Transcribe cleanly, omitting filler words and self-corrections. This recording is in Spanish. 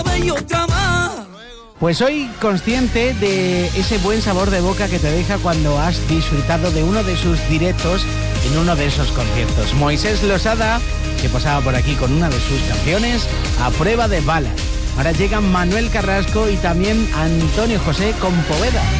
Pues soy consciente de ese buen sabor de boca que te deja cuando has disfrutado de uno de sus directos en uno de esos conciertos. Moisés Losada, que pasaba por aquí con una de sus canciones, A Prueba de Balas. Ahora llegan Manuel Carrasco y también Antonio José con Poveda.